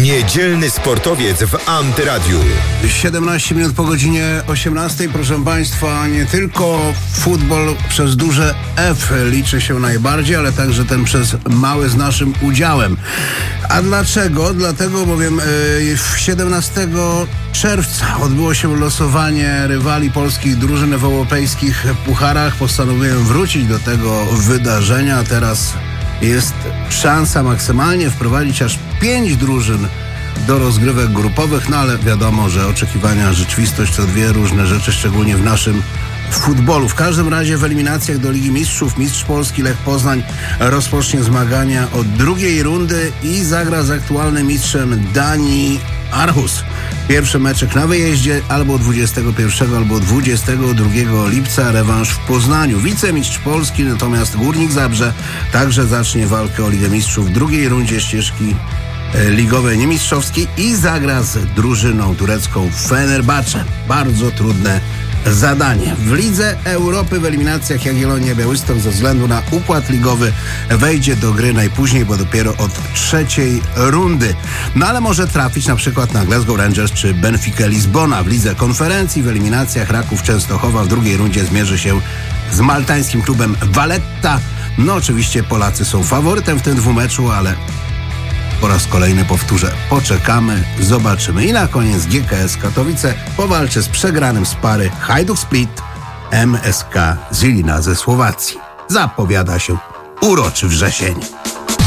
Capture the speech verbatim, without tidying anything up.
Niedzielny sportowiec w Antyradiu. siedemnaście minut po godzinie osiemnastej. Proszę Państwa, nie tylko futbol przez duże F liczy się najbardziej, ale także ten przez mały z naszym udziałem. A dlaczego? Dlatego bowiem yy, siedemnastego czerwca odbyło się losowanie rywali polskich drużyn w europejskich pucharach. Postanowiłem wrócić do tego wydarzenia. Teraz jest szansa maksymalnie wprowadzić aż pięć drużyn do rozgrywek grupowych, no ale wiadomo, że oczekiwania, rzeczywistość to dwie różne rzeczy, szczególnie w naszym futbolu. W każdym razie w eliminacjach do Ligi Mistrzów mistrz Polski Lech Poznań rozpocznie zmagania od drugiej rundy i zagra z aktualnym mistrzem Danii Aarhus. Pierwszy meczek na wyjeździe albo dwudziestego pierwszego, albo dwudziestego drugiego lipca, rewanż w Poznaniu. Wicemistrz Polski, natomiast Górnik Zabrze także zacznie walkę o Ligę Mistrzów w drugiej rundzie ścieżki ligowej, nie mistrzowskiej i zagra z drużyną turecką Fenerbahce. Bardzo trudne zadanie. W Lidze Europy w eliminacjach Jagiellonia Białystok ze względu na układ ligowy wejdzie do gry najpóźniej, bo dopiero od trzeciej rundy. No ale może trafić na przykład na Glasgow Rangers czy Benfica Lizbona. W Lidze Konferencji w eliminacjach Raków Częstochowa w drugiej rundzie zmierzy się z maltańskim klubem Valletta. No oczywiście Polacy są faworytem w tym dwumeczu, ale po raz kolejny powtórzę, poczekamy, zobaczymy. I na koniec G K S Katowice powalczy z przegranym z pary Hajduk Split M S K Žilina ze Słowacji. Zapowiada się uroczy wrzesień.